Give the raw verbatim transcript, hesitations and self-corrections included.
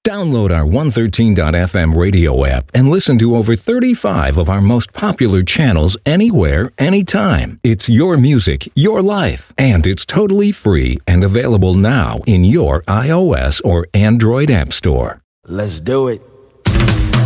Download our one thirteen dot f m radio app and listen to over thirty-five of our most popular channels anywhere, anytime. It's your music, your life, and it's totally free and available now in your iOS or Android app store. Let's do it.